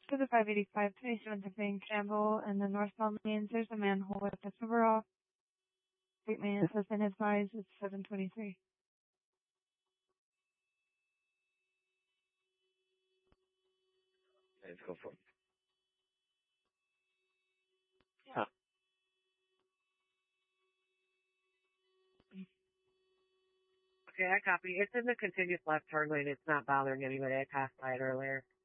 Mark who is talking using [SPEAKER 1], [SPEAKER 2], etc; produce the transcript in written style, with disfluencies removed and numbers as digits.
[SPEAKER 1] To the 585, 27 Tiffany Campbell, and the northbound lanes, there's a manhole with a silver off. Street maintenance has been advised. It's 723.
[SPEAKER 2] Let's go for it.
[SPEAKER 3] Huh.
[SPEAKER 4] Okay, I copy. It's in the continuous left turn lane. It's not bothering anybody. I passed by it earlier.